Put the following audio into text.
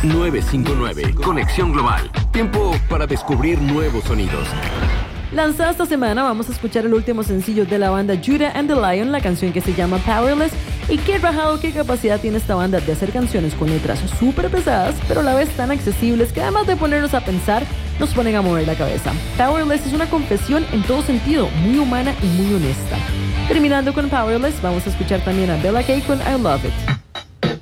959, Conexión Global. Tiempo para descubrir nuevos sonidos. Lanzada esta semana, vamos a escuchar el último sencillo de la banda Judah and the Lion, la canción que se llama Powerless. Y qué rajado, qué capacidad tiene esta banda de hacer canciones con letras súper pesadas, pero a la vez tan accesibles que además de ponernos a pensar, nos ponen a mover la cabeza. Powerless es una confesión en todo sentido, muy humana y muy honesta. Terminando con Powerless, vamos a escuchar también a Bella K con I Love It.